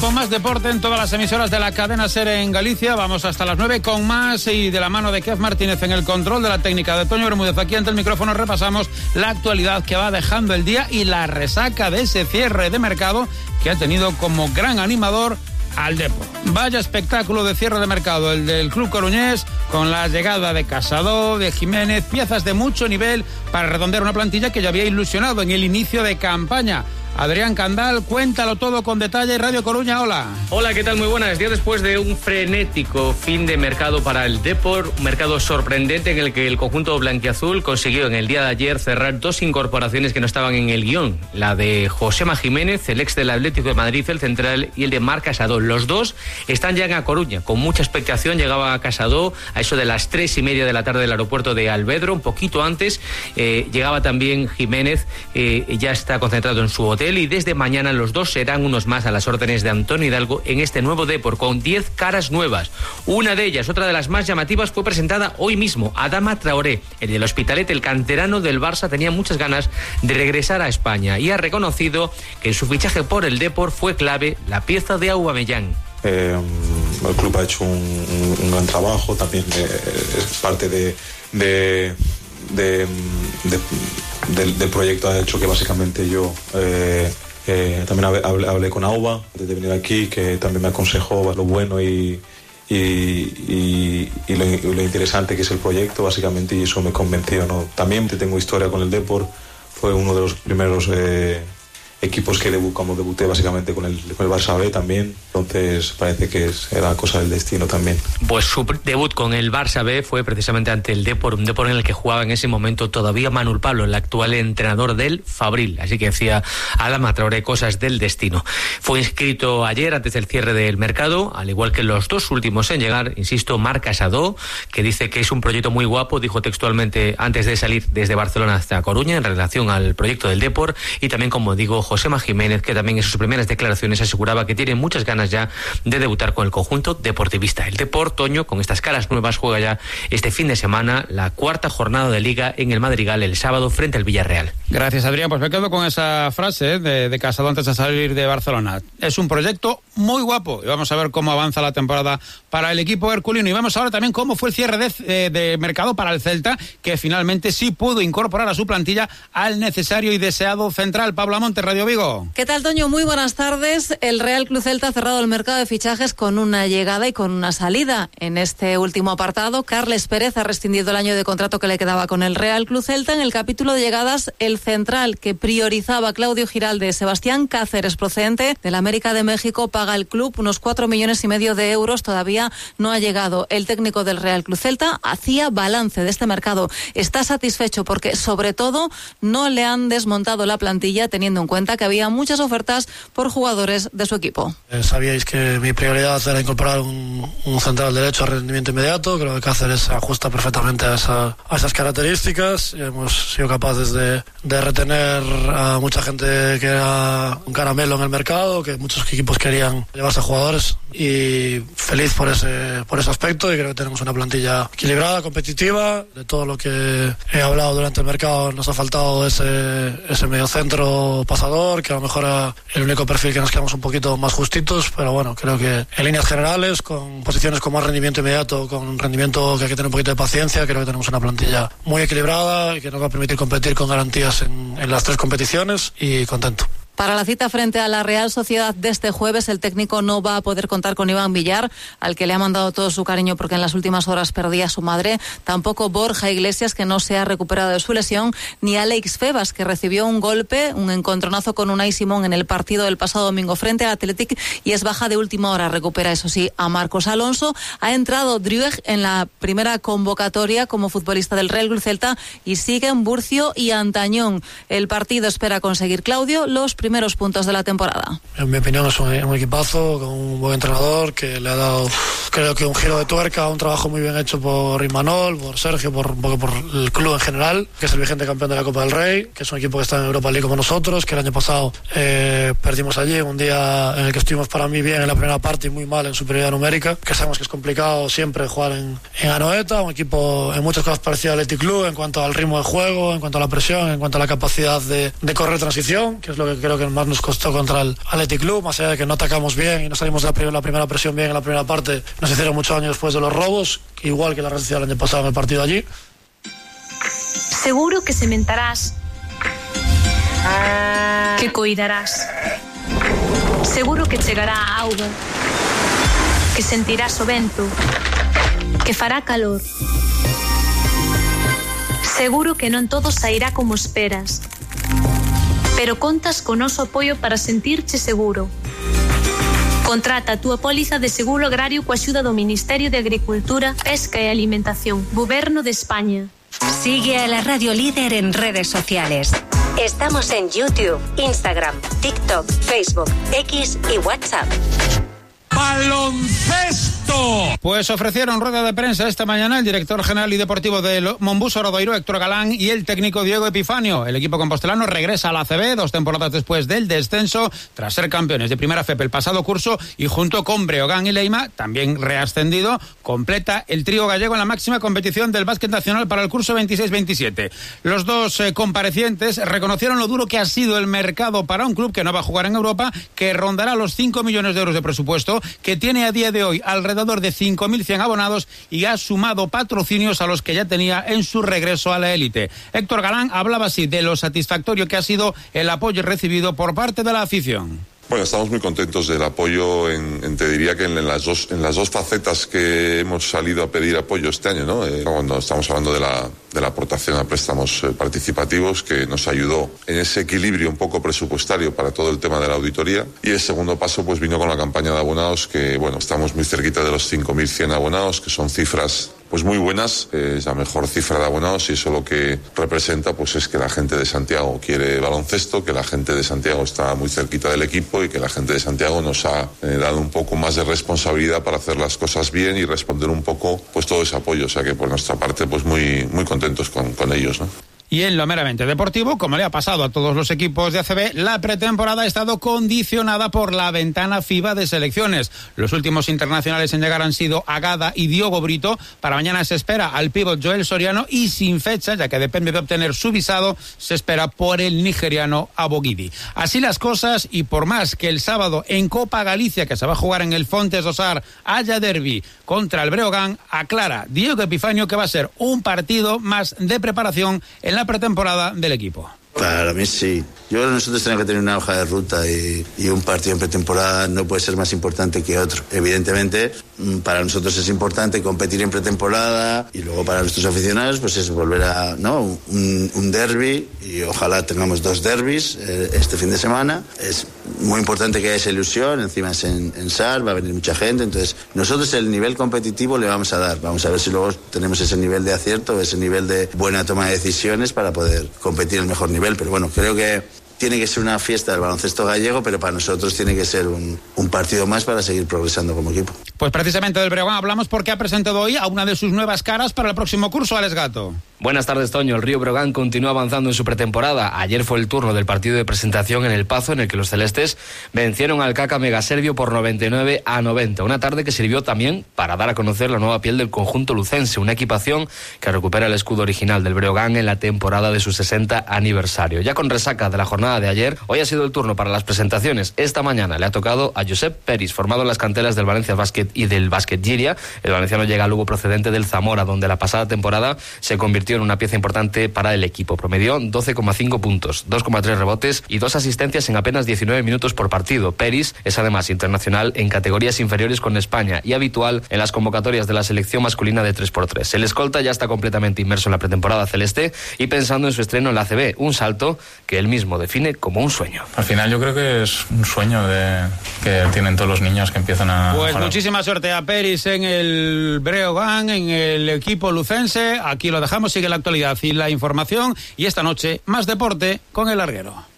Con más deporte en todas las emisoras de la cadena SER en Galicia. Vamos hasta las 9 con más y de la mano de Kev Martínez en el control de la técnica de Toño Bermúdez. Aquí ante el micrófono repasamos la actualidad que va dejando el día y la resaca de ese cierre de mercado que ha tenido como gran animador al Depor. Vaya espectáculo de cierre de mercado el del club coruñés, con la llegada de Casado, de Jiménez, piezas de mucho nivel para redondear una plantilla que ya había ilusionado en el inicio de campaña. Adrián Candal, cuéntalo todo con detalle. Radio Coruña, hola. Hola, ¿qué tal? Muy buenas. Día después de un frenético fin de mercado para el Depor, un mercado sorprendente en el que el conjunto blanquiazul consiguió en el día de ayer cerrar dos incorporaciones que no estaban en el guión. La de Josema Jiménez, el ex del Atlético de Madrid, el central, y el de Marc Casado. Los dos están ya en A Coruña, con mucha expectación. Llegaba a Casado a eso de las 3:30 de la tarde del aeropuerto de Alvedro, un poquito antes. Llegaba también Jiménez, ya está concentrado en su hotel. Y desde mañana los dos serán unos más a las órdenes de Antonio Hidalgo en este nuevo Depor, con 10 caras nuevas. Una de ellas, otra de las más llamativas, fue presentada hoy mismo. Adama Traoré, el del Hospitalet, el canterano del Barça, tenía muchas ganas de regresar a España y ha reconocido que en su fichaje por el Depor fue clave la pieza de Aubameyang. El club ha hecho un gran trabajo, también es parte del proyecto. Ha hecho que básicamente yo también hablé con Auba antes de venir aquí, que también me aconsejó lo bueno y lo interesante que es el proyecto, básicamente, y eso me convenció, ¿no? También tengo historia con el Depor, fue uno de los primeros equipos que cuando debuté básicamente con el Barça B también, entonces parece que era cosa del destino también. Pues su debut con el Barça B fue precisamente ante el Depor, un Depor en el que jugaba en ese momento todavía Manuel Pablo, el actual entrenador del Fabril, así que decía Adama Traoré, cosas del destino. Fue inscrito ayer antes del cierre del mercado, al igual que los dos últimos en llegar, insisto, Marc Casado, que dice que es un proyecto muy guapo, dijo textualmente antes de salir desde Barcelona hasta Coruña en relación al proyecto del Depor, y también, como digo, Josema Jiménez, que también en sus primeras declaraciones aseguraba que tiene muchas ganas ya de debutar con el conjunto deportivista. El Depor, Toño, con estas caras nuevas, juega ya este fin de semana la cuarta jornada de Liga en el Madrigal el sábado frente al Villarreal. Gracias, Adrián. Pues me quedo con esa frase de Casado antes de salir de Barcelona. Es un proyecto muy guapo y vamos a ver cómo avanza la temporada para el equipo herculino. Y vamos ahora también cómo fue el cierre de mercado para el Celta, que finalmente sí pudo incorporar a su plantilla al necesario y deseado central. Pablo Amonte, Radio Vigo. ¿Qué tal, Toño? Muy buenas tardes. El Real Club Celta ha cerrado el mercado de fichajes con una llegada y con una salida. En este último apartado, Carles Pérez ha rescindido el año de contrato que le quedaba con el Real Club Celta. En el capítulo de llegadas, el central que priorizaba Claudio Giralde, Sebastián Cáceres, procedente del América de México, paga al club unos 4,5 millones de euros. Todavía no ha llegado. El técnico del Real Club Celta hacía balance de este mercado. Está satisfecho porque, sobre todo, no le han desmontado la plantilla, teniendo en cuenta que había muchas ofertas por jugadores de su equipo. Sabíais que mi prioridad era incorporar un central derecho a rendimiento inmediato. Creo que Cáceres se ajusta perfectamente a esas características. Hemos sido capaces de retener a mucha gente que era un caramelo en el mercado, que muchos equipos querían llevarse a jugadores, y feliz por ese aspecto, y creo que tenemos una plantilla equilibrada, competitiva. De todo lo que he hablado durante el mercado, nos ha faltado ese mediocentro pasador, que a lo mejor era el único perfil que nos quedamos un poquito más justitos, pero bueno, creo que en líneas generales, con posiciones con más rendimiento inmediato, con rendimiento que hay que tener un poquito de paciencia, creo que tenemos una plantilla muy equilibrada y que nos va a permitir competir con garantías en las tres competiciones, y contento. Para la cita frente a la Real Sociedad de este jueves, el técnico no va a poder contar con Iván Villar, al que le ha mandado todo su cariño porque en las últimas horas perdía a su madre. Tampoco Borja Iglesias, que no se ha recuperado de su lesión, ni Alex Febas, que recibió un golpe, un encontronazo con Unai Simón en el partido del pasado domingo frente al Athletic y es baja de última hora. Recupera, eso sí, a Marcos Alonso. Ha entrado Driueg en la primera convocatoria como futbolista del Real Club Celta y siguen Burcio y Antañón. El partido espera conseguir, Claudio, los primeros puntos de la temporada. En mi opinión es un equipazo, con un buen entrenador que le ha dado, creo que un giro de tuerca, un trabajo muy bien hecho por Imanol, por Sergio, un poco por el club en general, que es el vigente campeón de la Copa del Rey, que es un equipo que está en Europa League como nosotros, que el año pasado perdimos allí, un día en el que estuvimos para mí bien en la primera parte y muy mal en superioridad numérica, que sabemos que es complicado siempre jugar en Anoeta, un equipo en muchas cosas parecido al Athletic Club en cuanto al ritmo de juego, en cuanto a la presión, en cuanto a la capacidad de correr transición, que es lo que creo que más nos costó contra el Athletic Club, más allá de que no atacamos bien y no salimos de la primera presión bien en la primera parte, nos hicieron mucho daño después de los robos, igual que la Real Sociedad el año pasado en el partido allí. Seguro que sementarás, que coidarás, seguro que chegará a auga, que sentirás o vento, que fará calor. Seguro que non todo sairá como esperas, pero contas con noso apoio para sentirche seguro. Contrata a túa póliza de seguro agrario coa axuda do Ministerio de Agricultura, Pesca e Alimentación, Goberno de España. Sigue a la Radio Líder en redes sociales. Estamos en YouTube, Instagram, TikTok, Facebook, X y WhatsApp. ¡Baloncesto! Pues ofrecieron rueda de prensa esta mañana el director general y deportivo del Monbus Obradoiro, Héctor Galán, y el técnico Diego Epifanio. El equipo compostelano regresa a la ACB 2 temporadas después del descenso, tras ser campeones de Primera FEP el pasado curso, y junto con Breogán y Leima, también reascendido, completa el trío gallego en la máxima competición del básquet nacional para el curso 26-27. Los dos comparecientes reconocieron lo duro que ha sido el mercado para un club que no va a jugar en Europa, que rondará los 5 millones de euros de presupuesto, que tiene a día de hoy alrededor de 5.100 abonados y ha sumado patrocinios a los que ya tenía en su regreso a la élite. Héctor Galán hablaba así de lo satisfactorio que ha sido el apoyo recibido por parte de la afición. Bueno, estamos muy contentos del apoyo, te diría que en las dos facetas que hemos salido a pedir apoyo este año, ¿no? Cuando estamos hablando de la aportación a préstamos participativos, que nos ayudó en ese equilibrio un poco presupuestario para todo el tema de la auditoría. Y el segundo paso pues vino con la campaña de abonados, que bueno, estamos muy cerquita de los 5.100 abonados, que son cifras pues muy buenas, es la mejor cifra de abonados, y eso lo que representa pues es que la gente de Santiago quiere baloncesto, que la gente de Santiago está muy cerquita del equipo y que la gente de Santiago nos ha dado un poco más de responsabilidad para hacer las cosas bien y responder un poco pues todo ese apoyo, o sea que por nuestra parte pues muy contentos con ellos, ¿no? Y en lo meramente deportivo, como le ha pasado a todos los equipos de ACB, la pretemporada ha estado condicionada por la ventana FIBA de selecciones. Los últimos internacionales en llegar han sido Agada y Diogo Brito. Para mañana se espera al pívot Joel Soriano, y sin fecha, ya que depende de obtener su visado, se espera por el nigeriano Abogidi. Así las cosas, y por más que el sábado en Copa Galicia, que se va a jugar en el Fontes do Sar, haya derbi contra el Breogán, aclara Diego Epifanio que va a ser un partido más de preparación en la pretemporada del equipo. Para mí sí. Yo creo que nosotros tenemos que tener una hoja de ruta y un partido en pretemporada no puede ser más importante que otro. Evidentemente, para nosotros es importante competir en pretemporada, y luego para nuestros aficionados pues es volver a un derbi, y ojalá tengamos 2 derbis este fin de semana. Es muy importante que haya esa ilusión, encima es en SAR, va a venir mucha gente, entonces nosotros el nivel competitivo le vamos a dar. Vamos a ver si luego tenemos ese nivel de acierto, ese nivel de buena toma de decisiones para poder competir en el mejor nivel. Pero bueno, creo que tiene que ser una fiesta del baloncesto gallego, pero para nosotros tiene que ser un partido más para seguir progresando como equipo. Pues precisamente del Breogán hablamos porque ha presentado hoy a una de sus nuevas caras para el próximo curso, Alex Gato. Buenas tardes, Toño. El Río Breogán continúa avanzando en su pretemporada. Ayer fue el turno del partido de presentación en El Pazo, en el que los celestes vencieron al Caca Megaserbio por 99-90. Una tarde que sirvió también para dar a conocer la nueva piel del conjunto lucense, una equipación que recupera el escudo original del Breogán en la temporada de su 60 aniversario. Ya con resaca de la jornada de ayer, hoy ha sido el turno para las presentaciones. Esta mañana le ha tocado a Josep Peris, formado en las canteras del Valencia Basket y del Basket Giria. El valenciano llega luego procedente del Zamora, donde la pasada temporada se convirtió en una pieza importante para el equipo. Promedió 12,5 puntos, 2,3 rebotes y 2 asistencias en apenas 19 minutos por partido. Peris es además internacional en categorías inferiores con España y habitual en las convocatorias de la selección masculina de 3x3. El escolta ya está completamente inmerso en la pretemporada celeste y pensando en su estreno en la ACB, un salto que él mismo define como un sueño. Al final yo creo que es un sueño que tienen todos los niños que empiezan a... Pues muchísima suerte a Peris en el Breogán, en el equipo lucense. Aquí lo dejamos, sigue la actualidad y la información, y esta noche más deporte con El Larguero.